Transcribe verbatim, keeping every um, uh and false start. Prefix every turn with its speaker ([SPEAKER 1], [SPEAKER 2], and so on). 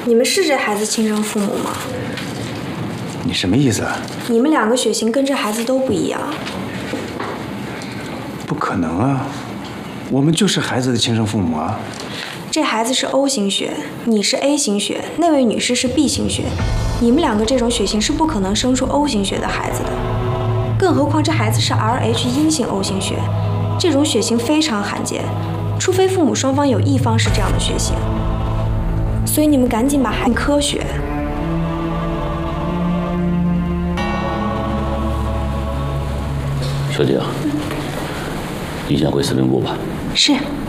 [SPEAKER 1] 你们是这孩子亲生父母吗？
[SPEAKER 2] 你什么意思啊？
[SPEAKER 1] 你们两个血型跟这孩子都不一样。
[SPEAKER 2] 不可能啊，我们就是孩子的亲生父母啊。
[SPEAKER 1] 这孩子是 O 型血，你是 A 型血，那位女士是 B 型血，你们两个这种血型是不可能生出 O 型血的孩子的。更何况这孩子是 R H 阴性 O 型血，这种血型非常罕见，除非父母双方有一方是这样的血型。所以你们赶紧把孩子科学。
[SPEAKER 3] 小姐啊，你先回司令部吧。
[SPEAKER 1] 是。